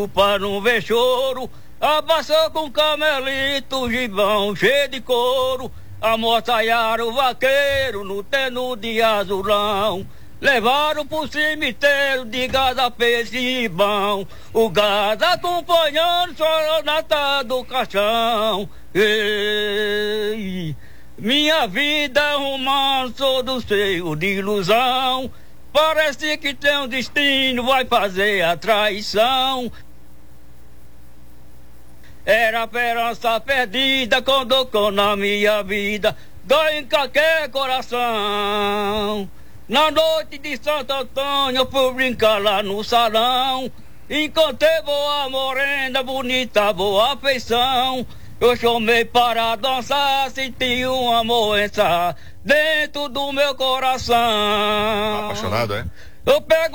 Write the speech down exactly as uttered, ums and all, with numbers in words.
Pra não ver choro, abraçou com camelito, gibão cheio de couro. Amorçaiaram o vaqueiro no terno de azulão. Levaram pro cemitério de gado, peixe e bão. O gado acompanhando, chorou na tá do caixão. Ei, minha vida é um manso do seio de ilusão. Parece que tem um destino, vai fazer a traição. Era a esperança perdida quando com na minha vida dói em qualquer coração. Na noite de Santo Antônio eu fui brincar lá no salão. Encontrei boa morena, bonita, boa feição. Eu chamei para dançar, senti um amor entrar dentro do meu coração. Apaixonado, é? Eu pego